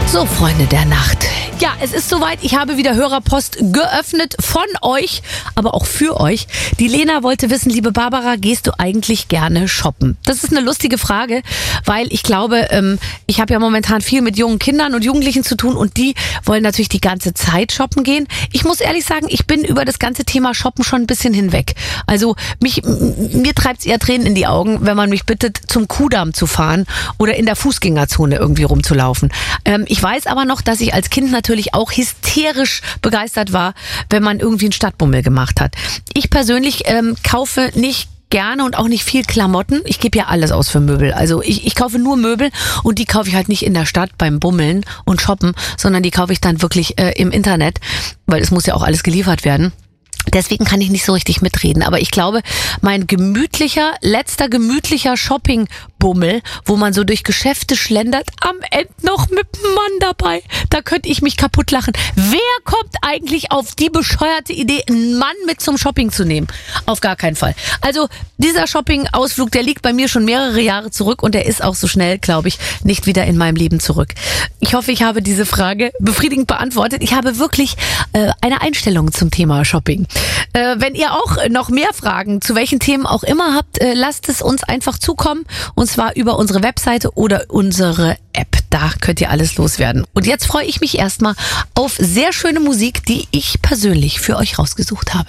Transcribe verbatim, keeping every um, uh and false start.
So, Freunde der Nacht. Ja, es ist soweit. Ich habe wieder Hörerpost geöffnet von euch, aber auch für euch. Die Lena wollte wissen, liebe Barbara, gehst du eigentlich gerne shoppen? Das ist eine lustige Frage, weil ich glaube, ähm, ich habe ja momentan viel mit jungen Kindern und Jugendlichen zu tun und die wollen natürlich die ganze Zeit shoppen gehen. Ich muss ehrlich sagen, ich bin über das ganze Thema Shoppen schon ein bisschen hinweg. Also mich, mir treibt es eher Tränen in die Augen, wenn man mich bittet, zum Kudamm zu fahren oder in der Fußgängerzone irgendwie rumzulaufen. Ähm, ich weiß aber noch, dass ich als Kind natürlich auch hysterisch begeistert war, wenn man irgendwie einen Stadtbummel gemacht hat. Ich persönlich ähm, kaufe nicht gerne und auch nicht viel Klamotten. Ich gebe ja alles aus für Möbel. Also ich, ich kaufe nur Möbel und die kaufe ich halt nicht in der Stadt beim Bummeln und Shoppen, sondern die kaufe ich dann wirklich äh, im Internet, weil es muss ja auch alles geliefert werden. Deswegen kann ich nicht so richtig mitreden. Aber ich glaube, mein gemütlicher, letzter gemütlicher Shopping-Bummel, wo man so durch Geschäfte schlendert, am Ende noch mit einem Mann dabei. Da könnte ich mich kaputt lachen. Wer kommt eigentlich auf die bescheuerte Idee, einen Mann mit zum Shopping zu nehmen? Auf gar keinen Fall. Also dieser Shopping-Ausflug, der liegt bei mir schon mehrere Jahre zurück und der ist auch so schnell, glaube ich, nicht wieder in meinem Leben zurück. Ich hoffe, ich habe diese Frage befriedigend beantwortet. Ich habe wirklich äh, eine Einstellung zum Thema Shopping. Äh, wenn ihr auch noch mehr Fragen zu welchen Themen auch immer habt, äh, lasst es uns einfach zukommen. Und zwar über unsere Webseite oder unsere App. Da könnt ihr alles loswerden. Und jetzt freue ich mich erstmal auf sehr schöne Musik, die ich persönlich für euch rausgesucht habe.